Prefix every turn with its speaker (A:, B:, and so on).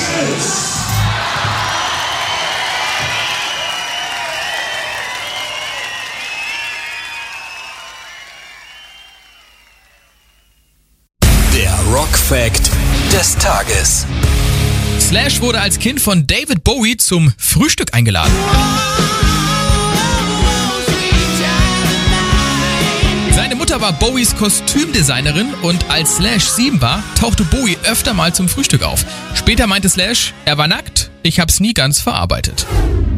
A: Der Rock-Fact des Tages.
B: Slash wurde als Kind von David Bowie zum Frühstück eingeladen. Seine Mutter war Bowies Kostümdesignerin und als Slash 7 war, tauchte Bowie öfter mal zum Frühstück auf. Später meinte Slash, er war nackt, ich hab's nie ganz verarbeitet.